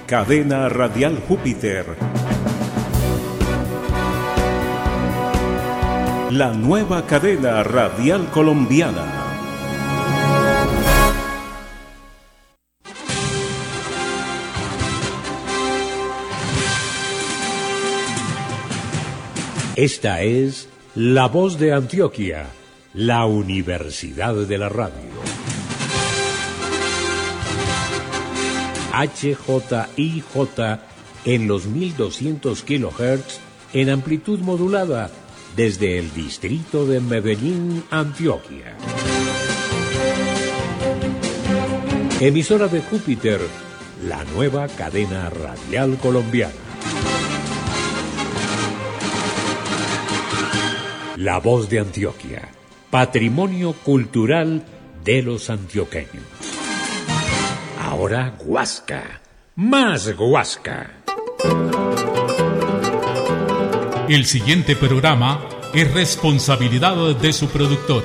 Cadena Radial Júpiter. La nueva cadena radial colombiana. Esta es La Voz de Antioquia, la Universidad de la Radio. HJIJ en los 1200 kHz en amplitud modulada desde el distrito de Medellín, Antioquia. Emisora de Júpiter, la nueva cadena radial colombiana. La Voz de Antioquia, patrimonio cultural de los antioqueños. Ahora Guasca, más Guasca. El siguiente programa es responsabilidad de su productor.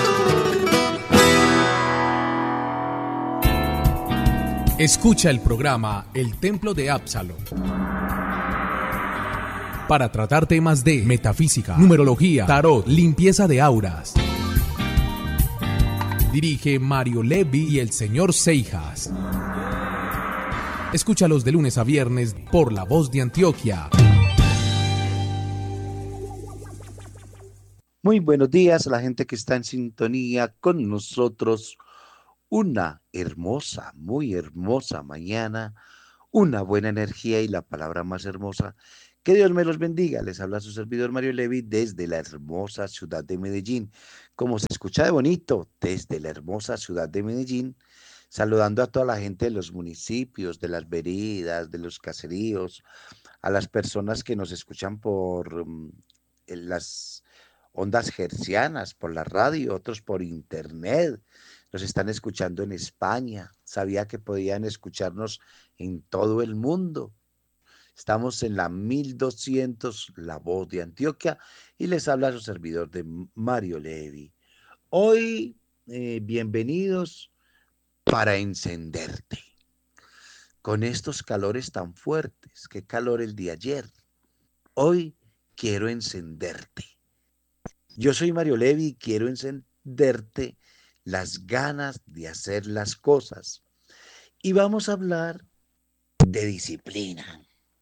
Escucha el programa El Templo de Absalón para tratar temas de metafísica, numerología, tarot, limpieza de auras. Dirige Mario Levi y el señor Seijas. Escúchalos de lunes a viernes por La Voz de Antioquia. Muy buenos días a la gente que está en sintonía con nosotros. Una hermosa, muy hermosa mañana, una buena energía y la palabra más hermosa. Que Dios me los bendiga. Les habla su servidor Mario Levi desde la hermosa ciudad de Medellín. Como se escucha de bonito, desde la hermosa ciudad de Medellín, saludando a toda la gente de los municipios, de las veredas, de los caseríos, a las personas que nos escuchan por las ondas hercianas, por la radio, otros por internet. Nos están escuchando en España. Sabía que podían escucharnos en todo el mundo. Estamos en la 1200, La Voz de Antioquia, y les habla su servidor de Mario Levi. Hoy, bienvenidos para encenderte. Con estos calores tan fuertes, qué calor el de ayer. Hoy quiero encenderte. Yo soy Mario Levi y quiero encenderte las ganas de hacer las cosas. Y vamos a hablar de disciplina.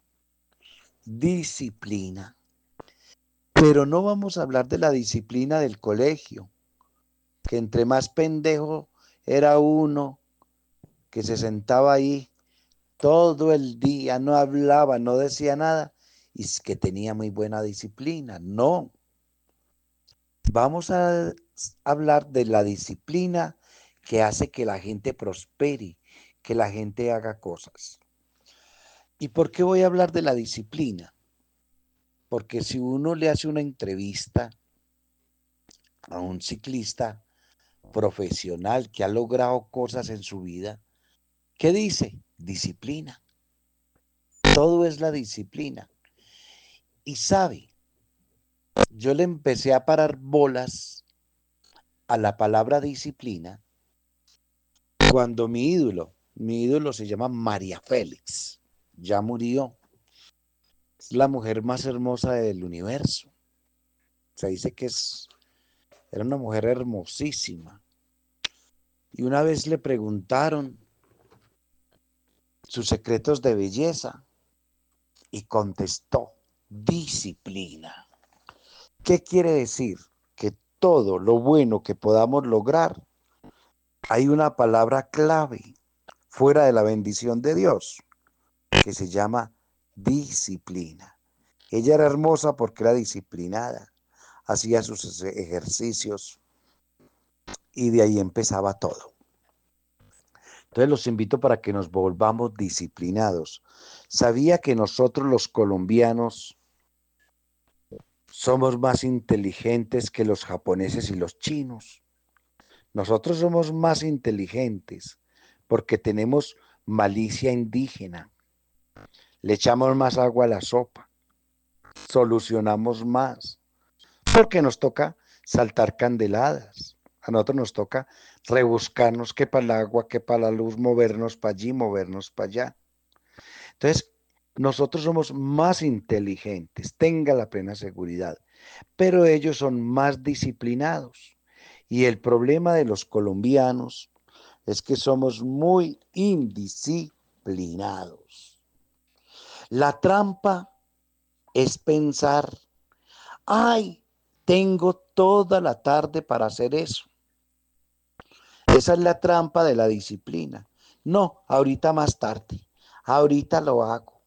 Disciplina. Pero no vamos a hablar de la disciplina del colegio, que entre más pendejo era uno que se sentaba ahí todo el día, no hablaba, no decía nada, y es que tenía muy buena disciplina. No. Vamos a hablar de la disciplina que hace que la gente prospere, que la gente haga cosas. ¿Y por qué voy a hablar de la disciplina? Porque si uno le hace una entrevista a un ciclista profesional que ha logrado cosas en su vida, ¿qué dice? Disciplina. Todo es la disciplina. Y sabe, yo le empecé a parar bolas a la palabra disciplina cuando mi ídolo se llama María Félix, ya murió. Es la mujer más hermosa del universo. Se dice que era una mujer hermosísima. Y una vez le preguntaron sus secretos de belleza y contestó, disciplina. ¿Qué quiere decir? Que todo lo bueno que podamos lograr, hay una palabra clave fuera de la bendición de Dios que se llama disciplina. Ella era hermosa porque era disciplinada, hacía sus ejercicios y de ahí empezaba todo. Entonces los invito para que nos volvamos disciplinados. ¿Sabía que nosotros los colombianos somos más inteligentes que los japoneses y los chinos? Nosotros somos más inteligentes porque tenemos malicia indígena. Le echamos más agua a la sopa, solucionamos más, porque nos toca saltar candeladas. A nosotros nos toca rebuscarnos que para el agua, que para la luz, movernos para allí, movernos para allá. Entonces, nosotros somos más inteligentes, tenga la plena seguridad, pero ellos son más disciplinados. Y el problema de los colombianos es que somos muy indisciplinados. La trampa es pensar, ay, tengo toda la tarde para hacer eso. Esa es la trampa de la disciplina. No, ahorita más tarde, ahorita lo hago.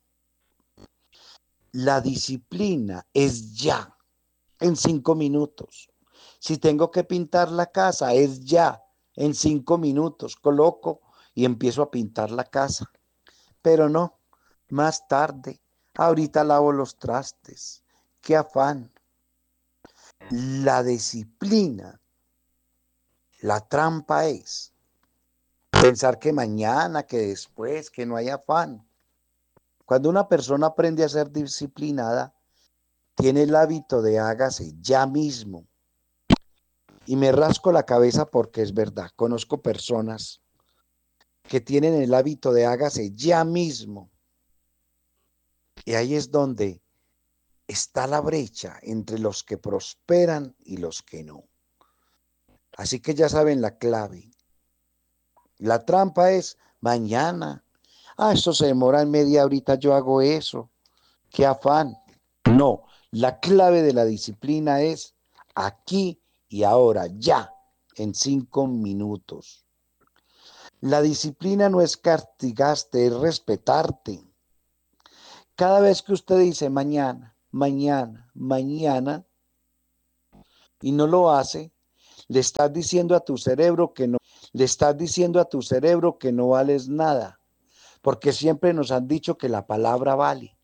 La disciplina es ya, en 5 minutos. Si tengo que pintar la casa, es ya, en 5 minutos. Coloco y empiezo a pintar la casa. Pero no, más tarde, ahorita lavo los trastes. Qué afán. La disciplina, la trampa es pensar que mañana, que después, que no hay afán. Cuando una persona aprende a ser disciplinada, tiene el hábito de hágase ya mismo. Y me rasco la cabeza porque es verdad. Conozco personas que tienen el hábito de hágase ya mismo. Y ahí es donde está la brecha entre los que prosperan y los que no. Así que ya saben la clave. La trampa es mañana. Ah, esto se demora en media horita, yo hago eso. Qué afán. No, la clave de la disciplina es aquí y ahora, ya, en 5 minutos. La disciplina no es castigarte, es respetarte. Cada vez que usted dice mañana, mañana, mañana, y no lo hace, le estás diciendo a tu cerebro que no, le estás diciendo a tu cerebro que no vales nada, porque siempre nos han dicho que la palabra vale.